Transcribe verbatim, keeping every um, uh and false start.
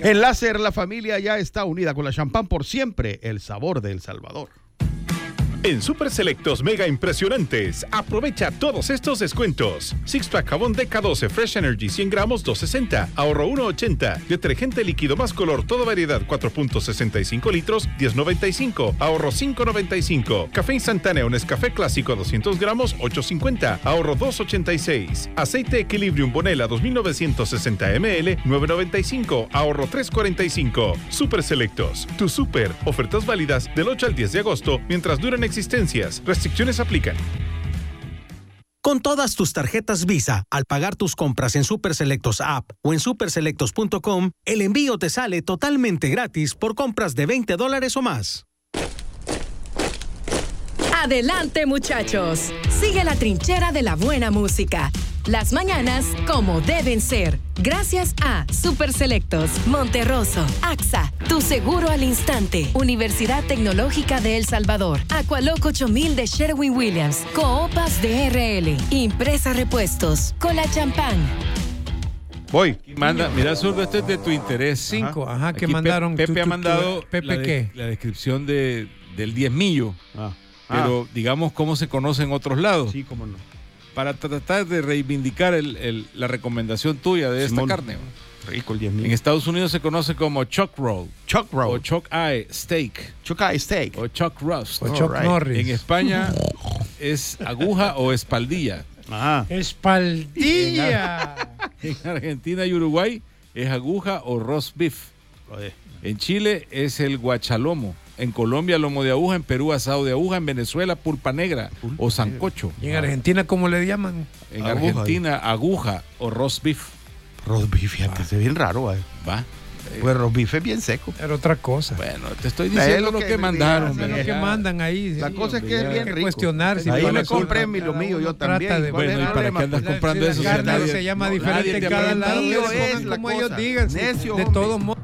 En Láser, la familia ya está unida con la champán por siempre, el sabor de El Salvador. En Super Selectos Mega Impresionantes, aprovecha todos estos descuentos. Six Pack jabón D K doce Fresh Energy cien gramos dos sesenta, ahorro uno ochenta. Detergente líquido más color toda variedad cuatro punto sesenta y cinco litros diez noventa y cinco, ahorro cinco noventa y cinco. Café instantáneo Nescafé clásico doscientos gramos ocho cincuenta, ahorro dos ochenta y seis. Aceite Equilibrium Bonella dos mil novecientos sesenta mililitros nueve noventa y cinco, ahorro tres cuarenta y cinco. Super Selectos, tu super. Ofertas válidas del ocho al diez de agosto mientras duran existencias. Restricciones aplican. Con todas tus tarjetas Visa, al pagar tus compras en Super Selectos App o en super selectos punto com, el envío te sale totalmente gratis por compras de veinte dólares o más. Adelante, muchachos. Sigue la trinchera de la buena música. Las mañanas como deben ser. Gracias a Super Selectos, Monterroso, A X A, Tu Seguro al Instante, Universidad Tecnológica de El Salvador, Aqualoc ocho mil de Sherwin-Williams, Coopas de R L, Impresa Repuestos, Cola Champán. Voy. Manda, mira, Zurdo, este es de tu interés. Cinco, ajá, Aquí que mandaron. Pepe, Pepe tu, tu, ha mandado tu, Pepe la, de, ¿qué? la descripción de, del diezmillo. Ah. Pero Ah. digamos cómo se conoce en otros lados. Sí, cómo no. Para tratar de reivindicar el, el, la recomendación tuya de Simón, esta carne. Rico el diez mil. En Estados Unidos se conoce como chuck roll. Chuck roll. O chuck eye steak. Chuck eye steak. O chuck rust. O Chuck right. Norris. En España es aguja o espaldilla. Ajá. Espaldilla. En Argentina y Uruguay es aguja o roast beef. Joder. En Chile es el guachalomo. En Colombia, lomo de aguja. En Perú, asado de aguja. En Venezuela, pulpa negra o sancocho. ¿Y en Argentina cómo le llaman? En Aguja. Argentina, aguja o roast beef. Roast beef, fíjate, es bien raro, eh. Va. Pues roast beef es bien seco. Era otra cosa. Bueno, te estoy Es diciendo lo lo que, que mandaron. Eso es lo hombre, que ya. mandan ahí. La sí, cosa es hombre, que es ya. bien Hay que rico. cuestionar si Ahí para me eso compré mi lo cada mío, uno yo trata también. de- ¿Cuál es Bueno, el ¿y para problema? qué andas Pues, comprando Si eso? la si carne nadie- se llama no, diferente nadie en te cada manda lado, mío pongan es la como cosa. ellos digan. si- Necio, de hombre. todos modos.